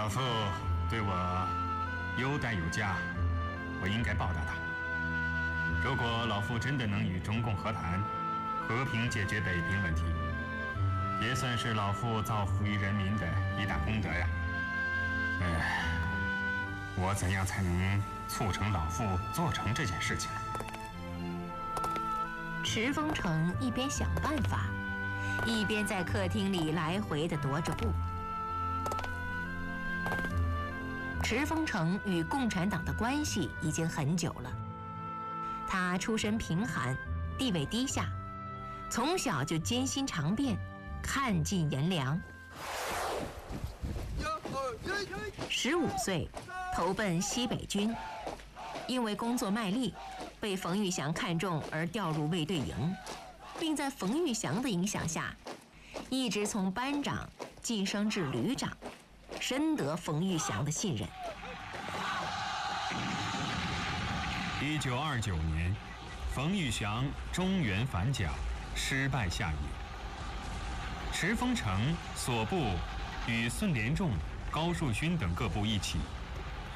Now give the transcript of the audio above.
老父对我优待有加，我应该报答他。如果老父真的能与中共和谈，和平解决北平问题，也算是老父造福于人民的一大功德呀。我怎样才能促成老父做成这件事情？ 池风城一边想办法，一边在客厅里来回地踱着步。池风城与共产党的关系已经很久了，他出身贫寒，地位低下，从小就艰辛尝遍，看尽炎凉。15岁投奔西北军，因为工作卖力，被冯玉祥看中而调入卫队营，并在冯玉祥的影响下，一直从班长晋升至旅长，深得冯玉祥的信任。 1929年，冯玉祥中原反蒋，失败下野。池风城所部与孙连仲、高树勋等各部一起，